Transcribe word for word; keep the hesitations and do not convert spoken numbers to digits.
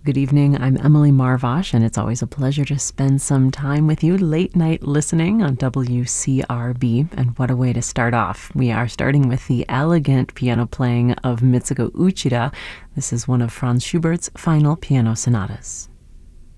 Good evening. I'm Emily Marvosh, and it's always a pleasure to spend some time with you late night listening on W C R B. And what a way to start off. We are starting with the elegant piano playing of Mitsuko Uchida. This is one of Franz Schubert's final piano sonatas.